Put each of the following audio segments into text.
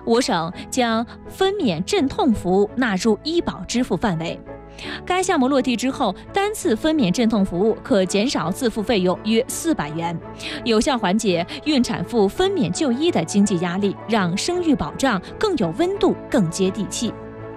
我省将分娩镇痛服务纳入医保支付范围。该项目落地之后，单次分娩镇痛服务可减少自付费用约400元，有效缓解孕产妇分娩就医的经济压力，让生育保障更有温度、更接地气。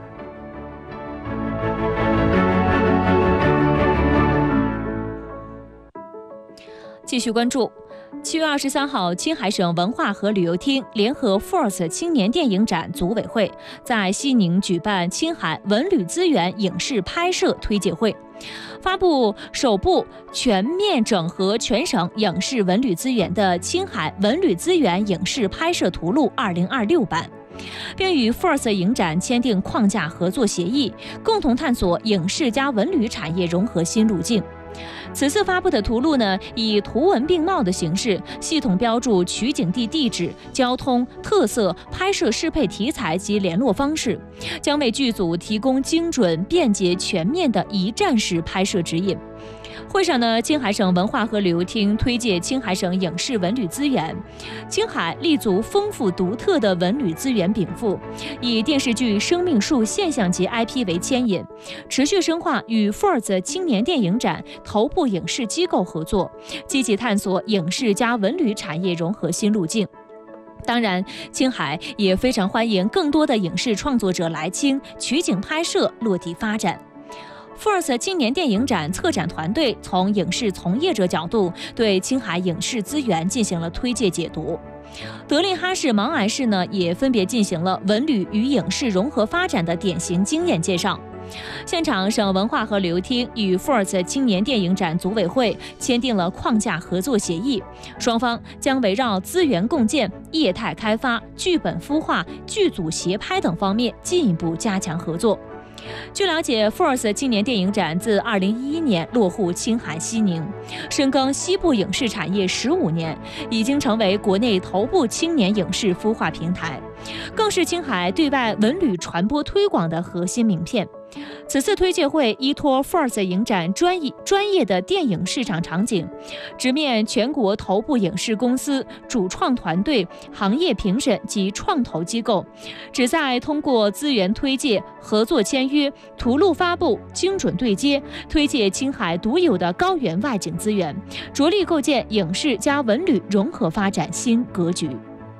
继续关注7月23号，青海省文化和旅游厅联合 FORCE 青年电影展组委会在西宁举办青海文旅资源影视拍摄推介会，发布首部全面整合全省影视文旅资源的青海文旅资源影视拍摄图录2026版，并与 FORCE 影展签订框架合作协议，共同探索影视加文旅产业融合新路径。此次发布的图录呢，以图文并茂的形式，系统标注取景地地址、交通特色、拍摄适配题材及联络方式，将为剧组提供精准、便捷、全面的一站式拍摄指引。会上呢，青海省文化和旅游厅推介青海省影视文旅资源，青海立足丰富独特的文旅资源禀赋，以电视剧《生命树》现象级 IP 为牵引，持续深化与 FORCE 青年电影展头部影视机构合作，积极探索影视加文旅产业融合新路径。当然，青海也非常欢迎更多的影视创作者来青取景拍摄、落地发展。FORCE 青年电影展策展团队从影视从业者角度对青海影视资源进行了推介解读。德令哈市、芒甜市呢，也分别进行了文旅与影视融合发展的典型经验介绍。现场，省文化和旅游厅与 FORCE 青年电影展组委会签订了框架合作协议，双方将围绕资源共建、业态开发、剧本孵化、剧组协拍等方面进一步加强合作。据了解， FORCE 青年电影展自2011年落户青海西宁，深耕西部影视产业15年，已经成为国内头部青年影视孵化平台，更是青海对外文旅传播推广的核心名片。此次推介会依托 FORCE 影展专业的电影市场场景，直面全国头部影视公司、主创团队、行业评审及创投机构，旨在通过资源推介、合作签约、图录发布、精准对接，推介青海独有的高原外景资源，着力构建影视加文旅融合发展新格局。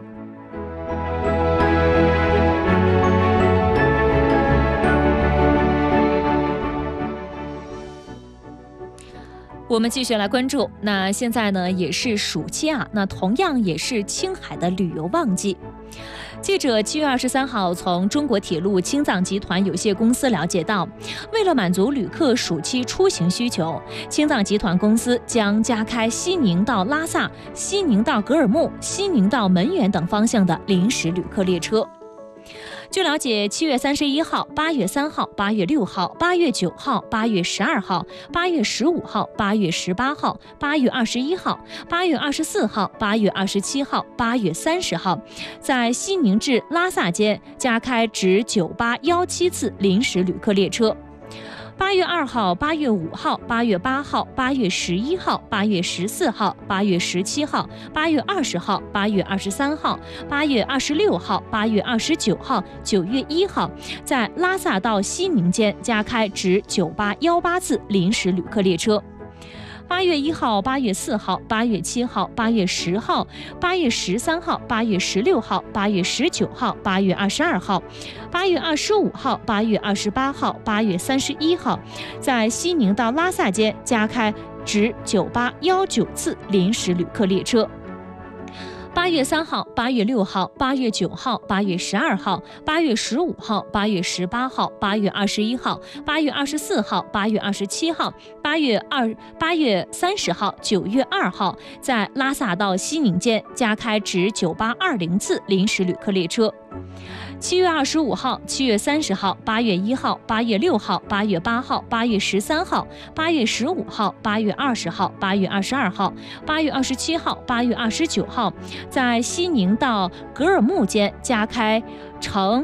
我们继续来关注，那现在呢也是暑期啊，那同样也是青海的旅游旺季。记者7月23号从中国铁路青藏集团有限公司了解到，为了满足旅客暑期出行需求，青藏集团公司将加开西宁到拉萨、西宁到格尔木、西宁到门源等方向的临时旅客列车。据了解，7月31号、8月3号、8月6号、8月9号、8月12号、8月15号、8月18号、8月21号、8月24号、8月27号、8月30号，在西宁至拉萨间加开直9817次临时旅客列车。8月2号、8月5号、8月8号、8月11号、8月14号、8月17号、8月20号、8月23号、8月26号、8月29号、9月1号，在拉萨到西宁间加开直9818次临时旅客列车。8月1号、8月4号、8月7号、8月10号、8月13号、8月16号、8月19号、8月22号、8月25号、8月28号、8月31号，在西宁到拉萨间加开直9819次临时旅客列车。8月3号、8月6号、8月9号、8月12号、8月15号、8月18号、8月21号、8月24号、8月27号、8月30号、9月2号，在拉萨到西宁间加开直9820次临时旅客列车。7月25号、7月30号、8月1号、8月6号、8月8号、8月13号、8月15号、8月20号、8月22号、8月27号、8月29号，在西宁到格尔木间加开乘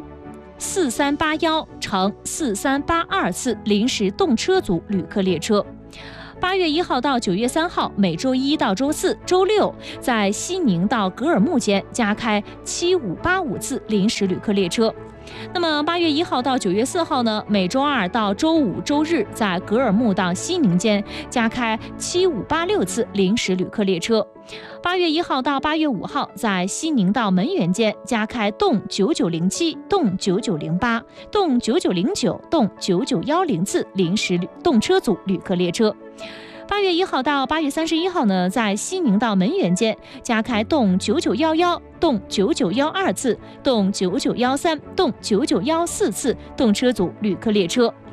4381乘4382次临时动车组旅客列车。 8月1号到9月3号，每周一到周四、周六，在西宁到格尔木间加开7585次临时旅客列车。那么8月1号到9月4号呢，每周二到周五、周日，在格尔木到西宁间加开7586次临时旅客列车。8月1号到8月5号，在西宁到门源间加开动9907、动9908、动9909、动9910次临时动车组旅客列车。8月1号到8月31号呢，在西宁到门源间加开动9911、动9912次、动9913、动9914次动车组旅客列车。